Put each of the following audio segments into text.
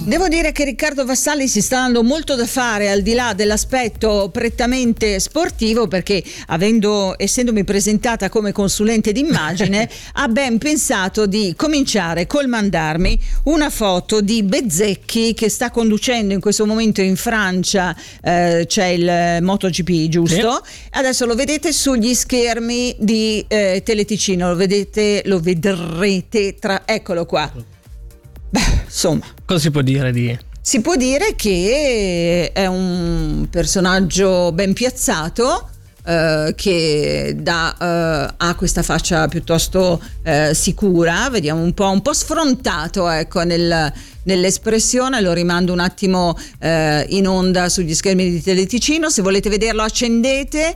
Devo dire che Riccardo Vassalli si sta dando molto da fare al di là dell'aspetto prettamente sportivo, perché essendomi presentata come consulente d'immagine ha ben pensato di cominciare col mandarmi una foto di Bezzecchi che sta conducendo in questo momento in Francia, c'è il MotoGP, giusto? Sì. Adesso lo vedete sugli schermi di Teleticino, lo vedrete eccolo qua. Beh, insomma, cosa si può dire di? Si può dire che è un personaggio ben piazzato, che ha questa faccia piuttosto sicura, vediamo un po' sfrontato, ecco, nell'espressione. Lo rimando un attimo in onda sugli schermi di Teleticino, se volete vederlo accendete.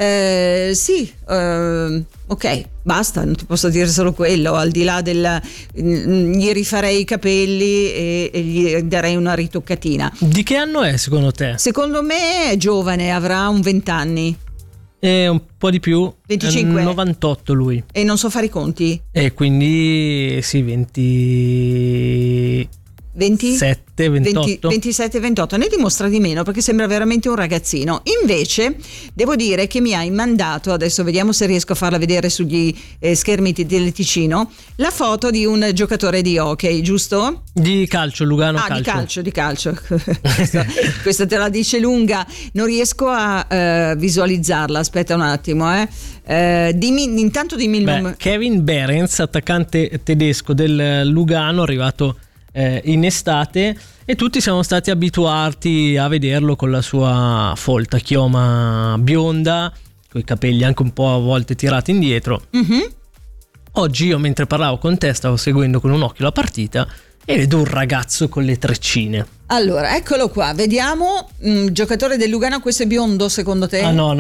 Ok, basta, non ti posso dire solo quello, al di là gli rifarei i capelli e gli darei una ritoccatina. Di che anno è secondo te? Secondo me è giovane, avrà un 20 anni. Un po' di più. 25. 98 lui. E non so fare i conti. E quindi sì, 27, 28. 27, 28, ne dimostra di meno perché sembra veramente un ragazzino. Invece devo dire che mi hai mandato, adesso vediamo se riesco a farla vedere sugli schermi di Teleticino, la foto di un giocatore di hockey, giusto? Di calcio, Lugano calcio. Di calcio. Questa te la dice lunga, non riesco a visualizzarla, aspetta un attimo, intanto dimmi il nome. Kevin Behrens, attaccante tedesco del Lugano, arrivato in estate, e tutti siamo stati abituati a vederlo con la sua folta chioma bionda, con i capelli anche un po' a volte tirati indietro. Mm-hmm. Oggi io, mentre parlavo con te, stavo seguendo con un occhio la partita e vedo un ragazzo con le treccine. Allora, eccolo qua, vediamo. Giocatore del Lugano, questo è biondo secondo te? Ah no.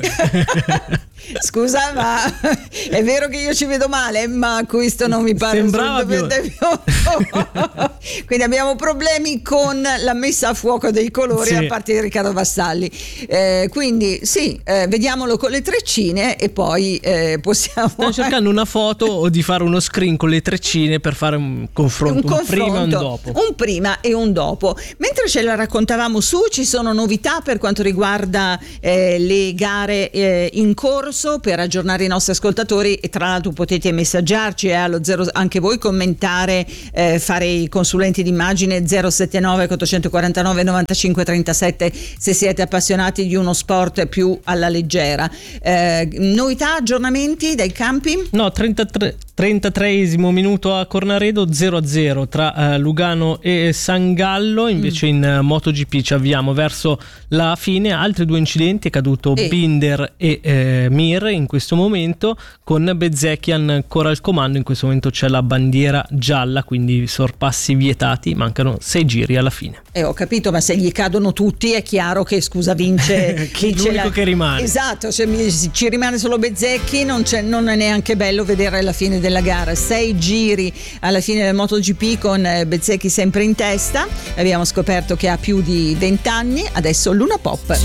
Scusa, ma è vero che io ci vedo male, ma questo non mi pare assolutamente biondo. Quindi abbiamo problemi con la messa a fuoco dei colori, sì, da parte di Riccardo Vassalli. Quindi sì, vediamolo con le treccine e poi possiamo... Sto cercando una foto o di fare uno screen con le treccine per fare un confronto, un prima e un dopo. Un prima e un dopo. Mentre ce la raccontavamo ci sono novità per quanto riguarda le gare in corso, per aggiornare i nostri ascoltatori, e tra l'altro potete messaggiarci anche voi, commentare, fare i consulenti d'immagine 079 849 95 37 se siete appassionati di uno sport più alla leggera. Novità, aggiornamenti dai campi? No, 33esimo minuto a Cornaredo, 0-0 tra Lugano e San Gallo. Invece in MotoGP ci avviamo verso la fine. Altri due incidenti, è caduto Binder e Mir in questo momento, con Bezzecchi ancora al comando. In questo momento c'è la bandiera gialla, quindi sorpassi vietati, mancano 6 giri alla fine. Ho capito, ma se gli cadono tutti è chiaro che vince l'unico che rimane. Esatto, ci rimane solo Bezzecchi, non è neanche bello vedere la fine della gara. 6 giri alla fine del MotoGP con Bezzecchi sempre in testa. Abbiamo scoperto che ha più di 20 anni. Adesso Luna Pop.